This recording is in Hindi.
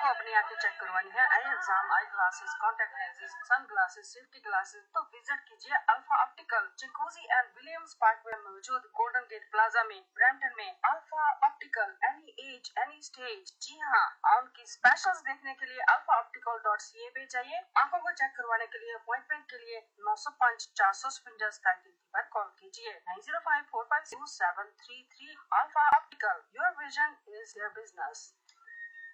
अपनी आंखें चेक करवानी है, आई exam, eye glasses, contact lenses, sun glasses, safety glasses, तो विजिट कीजिए alpha optical, चिंकोजी and Williams park में मौजूद गोल्डन गेट प्लाजा में, ब्रैम्पटन में। Alpha optical, any as any stage. जी हाँ, उनकी स्पेशल्स देखने के लिए alphaoptical.ca पे जाइए। आंखों को चेक करवाने के लिए अपॉइंटमेंट के लिए 905-455 स्काई पर कॉल कीजिए। 9054527733। Alpha optical, your vision is your business.